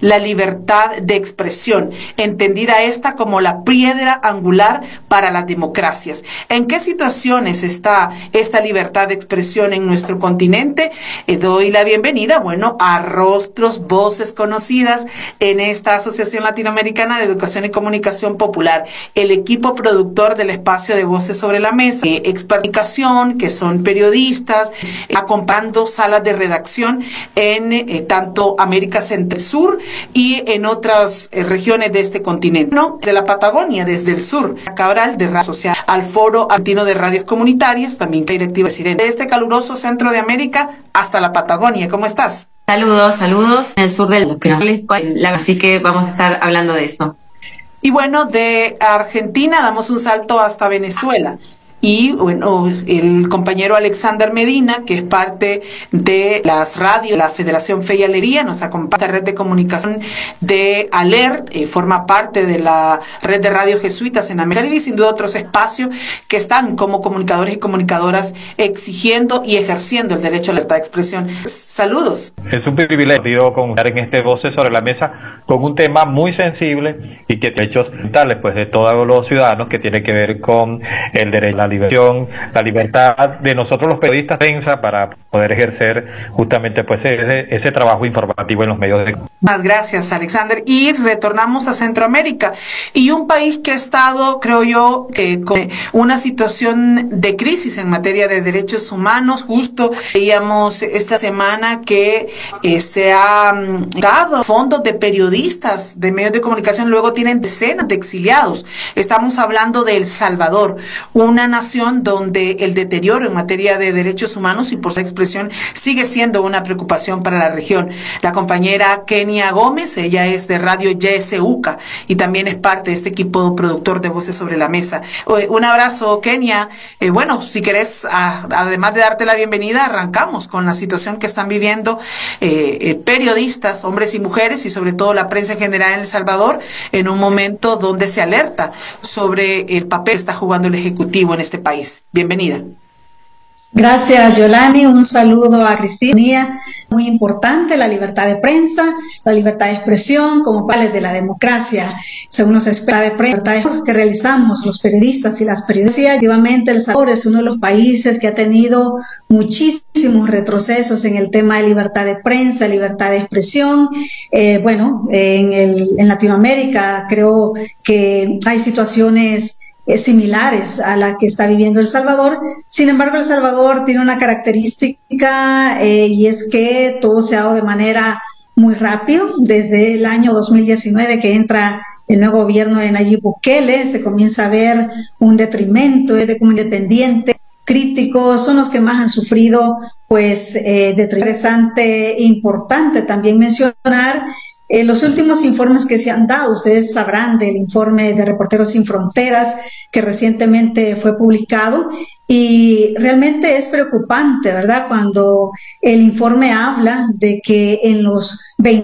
la libertad de expresión, entendida esta como la piedra angular para las democracias. ¿En qué situaciones está esta libertad de expresión en nuestro continente? Doy la bienvenida, a rostros, voces conocidas en esta Asociación Latinoamericana de Educación y Comunicación Popular, el equipo productor del espacio de Voces sobre la Mesa, explicación, que son periodistas, acompañando salas de redacción en tanto América Central Sur y en otras regiones de este continente. De la Patagonia, desde el sur, Cabral de Radio Social, al Foro Argentino de Radios Comunitarias, también directivo presidente de este caluroso centro de América hasta la Patagonia. ¿Cómo estás? Saludos en el sur del así que vamos a estar hablando de eso. Y de Argentina damos un salto hasta Venezuela. Y el compañero Alexander Medina, que es parte de las radios, la Federación Fe y Alegría, nos acompaña en la red de comunicación de ALER, forma parte de la red de radios jesuitas en América y sin duda otros espacios que están como comunicadores y comunicadoras exigiendo y ejerciendo el derecho a la libertad de expresión. Saludos. Es un privilegio contar en este Voces sobre la Mesa con un tema muy sensible y que derechos fundamentales de todos los ciudadanos, que tiene que ver con el derecho a la la libertad de nosotros los periodistas de prensa para poder ejercer justamente ese trabajo informativo en los medios de comunicación. Más gracias, Alexander. Y retornamos a Centroamérica y un país que ha estado, creo yo, con una situación de crisis en materia de derechos humanos. Justo veíamos esta semana que se ha dado fondos de periodistas de medios de comunicación, luego tienen decenas de exiliados. Estamos hablando de El Salvador, una nación donde el deterioro en materia de derechos humanos y por su expresión sigue siendo una preocupación para la región. La compañera Kenia Gómez, ella es de Radio YSUCA y también es parte de este equipo productor de Voces sobre la Mesa. Un abrazo, Kenia. Si querés, además de darte la bienvenida, arrancamos con la situación que están viviendo periodistas, hombres y mujeres, y sobre todo la prensa en general en El Salvador, en un momento donde se alerta sobre el papel que está jugando el Ejecutivo en este país. Bienvenida. Gracias, Yolani. Un saludo a Cristina. Muy importante la libertad de prensa, la libertad de expresión como pilares de la democracia. Según nos espera de prensa que realizamos los periodistas y las periodistas, efectivamente El Salvador es uno de los países que ha tenido muchísimos retrocesos en el tema de libertad de prensa, libertad de expresión. En Latinoamérica creo que hay situaciones similares a la que está viviendo El Salvador. Sin embargo, El Salvador tiene una característica y es que todo se ha dado de manera muy rápido. Desde el año 2019 que entra el nuevo gobierno de Nayib Bukele, se comienza a ver un detrimento de como independientes críticos, son los que más han sufrido, interesante e importante también mencionar los últimos informes que se han dado. Ustedes sabrán del informe de Reporteros Sin Fronteras que recientemente fue publicado y realmente es preocupante, ¿verdad? Cuando el informe habla de que en los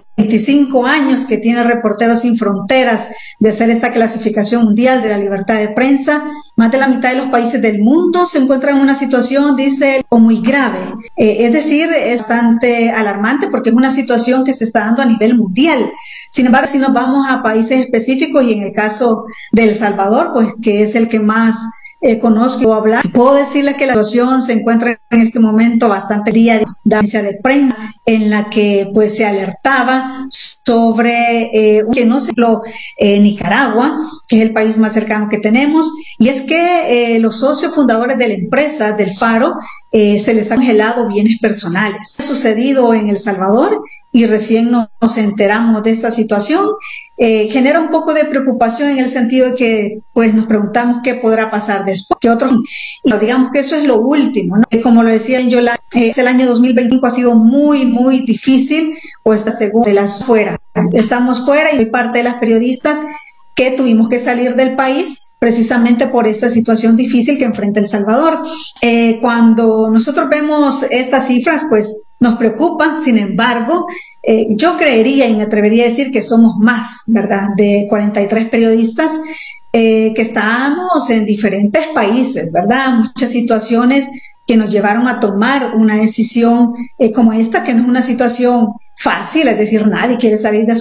25 años que tiene Reporteros Sin Fronteras de hacer esta clasificación mundial de la libertad de prensa, más de la mitad de los países del mundo se encuentran en una situación, dice, muy grave. Es decir, es bastante alarmante porque es una situación que se está dando a nivel mundial. Sin embargo, si nos vamos a países específicos y en el caso de El Salvador, que es el que más conozco o hablar, puedo decirles que la situación se encuentra en este momento bastante día de agencia de prensa en la que se alertaba sobre que no se Nicaragua, que es el país más cercano que tenemos, y es que los socios fundadores de la empresa del Faro se les han congelado bienes personales. Ha sucedido en El Salvador y recién nos enteramos de esta situación. Genera un poco de preocupación en el sentido de que nos preguntamos qué podrá pasar después, que otros, y digamos que eso es lo último, ¿no? Como lo decía Yolanda, el año 2025 ha sido muy, muy difícil, según de las fuera. Estamos fuera y soy parte de las periodistas que tuvimos que salir del país precisamente por esta situación difícil que enfrenta El Salvador. Cuando nosotros vemos estas cifras, nos preocupa. Sin embargo, yo creería y me atrevería a decir que somos más, ¿verdad?, de 43 periodistas que estamos en diferentes países, ¿verdad? Muchas situaciones que nos llevaron a tomar una decisión como esta, que no es una situación fácil, es decir, nadie quiere salir de